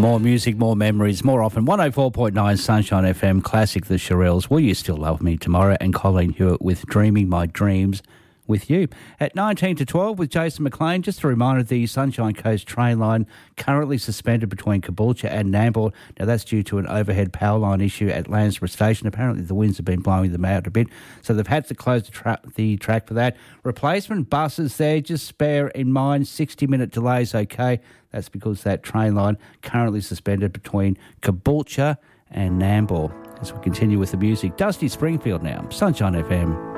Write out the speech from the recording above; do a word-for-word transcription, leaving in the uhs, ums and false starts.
More music, more memories, more often. one oh four point nine Sunshine F M, classic The Shirelles. Will You Still Love Me Tomorrow? And Colleen Hewitt with Dreaming My Dreams with you. At nineteen to twelve with Jason McLean, just a reminder, the Sunshine Coast train line currently suspended between Caboolture and Nambour. Now, that's due to an overhead power line issue at Landsborough Station. Apparently, the winds have been blowing them out a bit, so they've had to close the, tra- the track for that. Replacement buses there, just bear in mind, sixty-minute delays, okay. That's because that train line currently suspended between Caboolture and Nambour. As we continue with the music, Dusty Springfield now, Sunshine F M.